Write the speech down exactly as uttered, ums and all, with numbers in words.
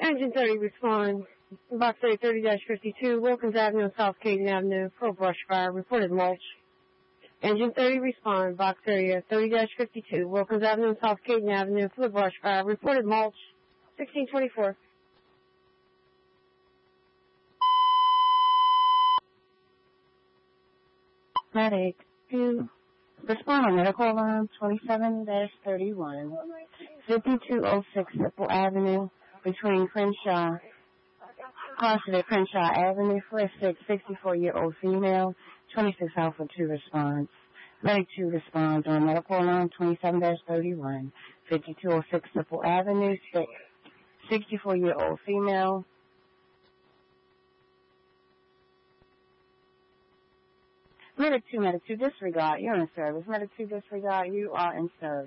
Engine thirty, respond. Box A thirty dash fifty-two, Wilkins Avenue, South Caden Avenue, for brush fire, reported mulch. Engine thirty, respond. Box area thirty dash fifty-two, Wilkins Avenue, South Caden Avenue, for brush fire, reported mulch. sixteen twenty-four. Medic two, respond on medical alarm twenty-seven dash thirty-one, fifty-two oh six Ripple Avenue, between Crenshaw, caution at Crenshaw Avenue, for a sick sixty-four-year-old female, twenty-six Alpha two response. Medic two responds on medical alarm twenty-seven dash thirty-one, fifty-two oh six Ripple Avenue, sixty-four-year-old female. Medic two, Medic two, disregard, you're in service. Medic two, disregard, you are in service.